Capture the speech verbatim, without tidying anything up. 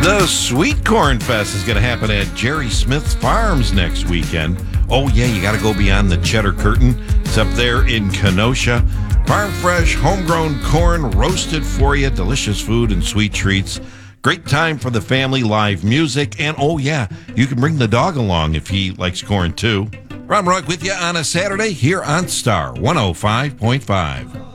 The Sweet Corn Fest is going to happen at Jerry Smith's Farms next weekend. Oh, yeah, you got to go beyond the cheddar curtain. It's up there in Kenosha. Farm fresh, homegrown corn, roasted for you. Delicious food and sweet treats. Great time for the family, live music. And, oh, yeah, you can bring the dog along if he likes corn, too. Ron Rock with you on a Saturday here on Star one oh five point five.